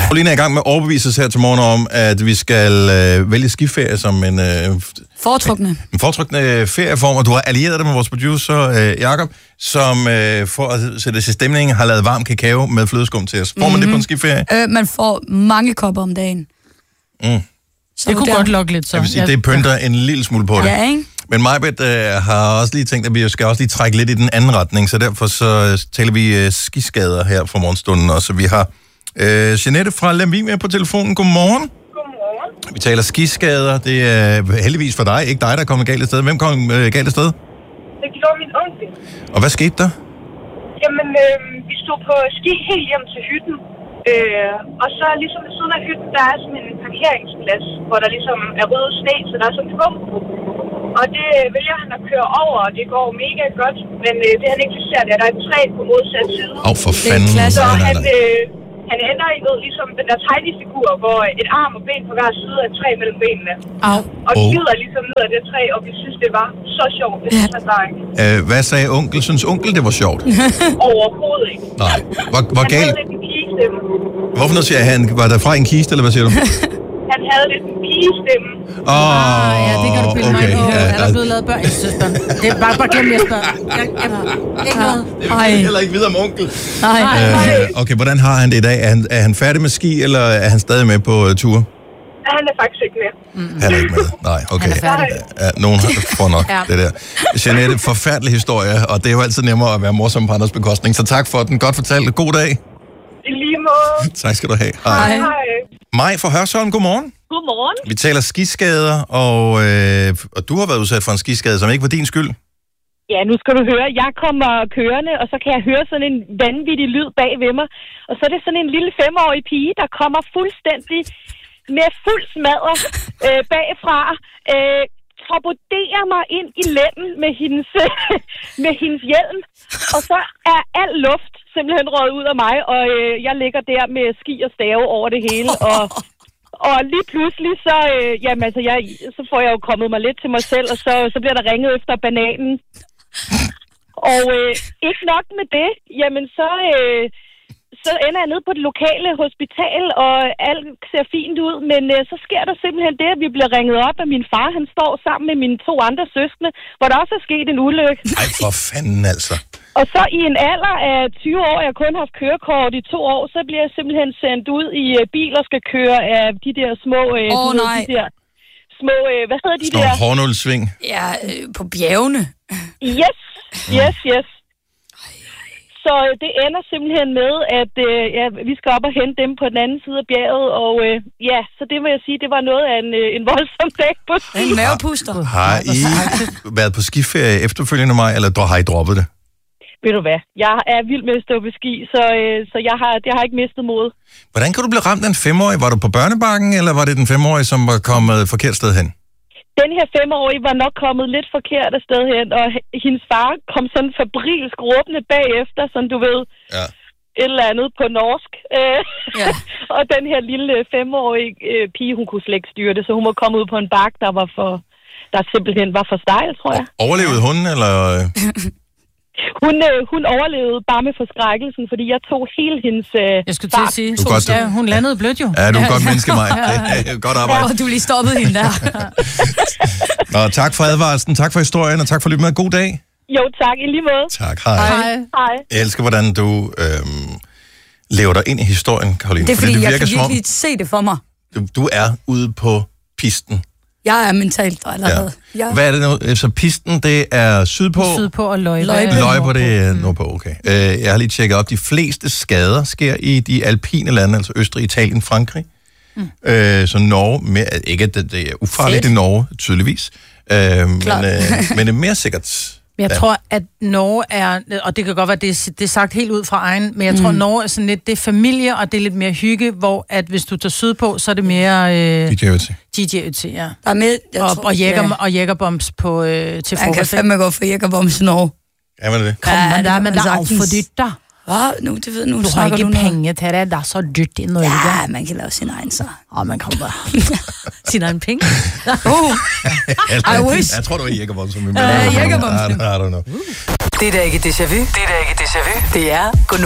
Pauline er i gang med at overbevise os her til morgen om, at vi skal vælge skiferie som en foretrukne ferieform, og du har allieret dig med vores producer, Jakob, som for at sætte sig i stemningen har lavet varm kakao med flødeskum til os. Får man det på en skiferie? Man får mange kopper om dagen. Så det kunne godt lokke lidt så. Jeg vil sige, det pynter en lille smule på det. Ja, ikke? Men Majbet har også lige tænkt, at vi skal også lige trække lidt i den anden retning, så derfor så taler vi skiskader her for morgenstunden også. Vi har Jeanette fra Lemvig med på telefonen. Godmorgen. Godmorgen. Vi taler skiskader. Det er heldigvis for dig, ikke dig, der er kommet galt af sted. Hvem kom galt af sted? Det gjorde min onkel. Og hvad skete der? Jamen, vi stod på ski helt hjem til hytten. Og så ligesom ved siden af hytten, der er sådan en parkeringsplads, hvor der ligesom er rød sne, så der er sådan en pump. Og det vælger han at køre over, og det går mega godt. Men det han ikke ser, det er, der er et træ på modsat side. For fanden. Så han ender i ligesom den der tegnefigur, hvor et arm og ben på hver side af et træ mellem benene. Og skider ligesom ned af det træ, og vi synes, det var så sjovt. Det synes han bare ikke. Hvad sagde onkel? Synes onkel, det var sjovt? Overhovedet ikke. Nej. Hvor galt? Han havde lidt en pigestemme. Hvorfor noget siger han? Var der fra en kiste, eller hvad siger du? Han havde lidt en pigestemme. Ja, det kan du bilde mig på. Er der blevet lavet børn? Søsteren. Det er bare glem, jeg spørger. Ikke noget. Det er heller ikke videre om onkel. Nej. Okay, hvordan har han det i dag? Er han færdig med ski, eller er han stadig med på tur? Han er faktisk ikke med. Han er ikke med. Nej, okay. Nogen får nok det der. Jeanette, forfærdelig historie, og det er jo altid nemmere at være morsom på andres bekostning. Så tak for den. Godt fortalt. God dag. I lige måde. Tak skal du have. Hej. Maj fra Hørsholm, godmorgen. Godmorgen. Vi taler skiskader, og du har været udsat for en skiskade, som ikke var din skyld. Ja, nu skal du høre. Jeg kommer kørende, og så kan jeg høre sådan en vanvittig lyd bag ved mig. Og så er det sådan en lille 5-årig pige, der kommer fuldstændig med fuld smadre bagfra. Torpederer mig ind i lænden med hendes hjelm. Og så er al luft simpelthen røget ud af mig, og jeg ligger der med ski og stave over det hele. Og lige pludselig, så får jeg jo kommet mig lidt til mig selv, og så bliver der ringet efter bananen. Og ikke nok med det, jamen så ender jeg nede på det lokale hospital, og alt ser fint ud, men så sker der simpelthen det, at vi bliver ringet op af min far. Han står sammen med mine 2 andre søskende, hvor der også er sket en ulykke. Ej, for fanden altså. Og så i en alder af 20 år, jeg har kun haft kørekort i 2 år, så bliver jeg simpelthen sendt ud i biler, skal køre af de der små... de der små, hvad hedder de der? Hårnålsving. Ja, på bjergene. Yes. Så det ender simpelthen med, at vi skal op og hente dem på den anden side af bjerget, og så det vil jeg sige, det var noget af en voldsom dag på ski. En mavepuster. Har I været på skiferie efterfølgende mig, eller har I droppet det? Ved du hvad, jeg er vild med at stå på ski, så jeg har ikke mistet mod. Hvordan kan du blive ramt af en 5-årig? Var du på børnebakken, eller var det den 5-årige, som var kommet forkert sted hen? Den her 5-årige var nok kommet lidt forkert af sted hen, og hendes far kom sådan fabrilsk råbende bagefter, sådan du ved, et eller andet på norsk. Og den her lille 5-årige pige, hun kunne slet ikke styre det, så hun var kommet ud på en bakke, der simpelthen var for stejl, tror jeg. Overlevede hun, eller... Hun overlevede bare med forskrækkelsen, fordi jeg tog hele hendes jeg skulle til at sige, hun landede blødt jo. Ja, du er et godt menneske, Maj. Det er godt arbejde. Og du lige stoppede hende der. Nå, tak for advarslen, tak for historien, og tak for lyttet med. God dag. Jo, tak. I lige måde. Tak, hej. Jeg elsker, hvordan du lever dig ind i historien, Karoline. Det er fordi, jeg kan virkelig se det for mig. Du er ude på pisten. Jeg er mentalt allerede. Ja. Hvad er det nu? Så pisten, det er sydpå? Sydpå og Løjpe. Løjpe, det er nordpå, okay. Jeg har lige tjekket op. De fleste skader sker i de alpine lande, altså Østrig, Italien, Frankrig. Så Norge, ikke at det er ufarligt i Norge, tydeligvis. Men det er mere sikkert. Jeg tror, at Norge er, og det kan godt være, det er sagt helt ud fra egen, men jeg tror, Norge er sådan lidt, det er familie, og det er lidt mere hygge, hvor at hvis du tager sydpå, så er det mere... DJ-øti, ja. Der er med, og jægerbombs på til frokost. Man kan fandme gå for jægerbombs i Norge. Ja, men det. Kom, men der er for dyrt der. Det ved nu. Du har ikke penge til det, der er så dyrt i Norge. Ja, man kan lave sin egen så. Man kan bare sin egen penge. I wish. Jeg tror, du er jægerbombs. Jægerbombs. I don't know. Det er da ikke déjà vu. Det er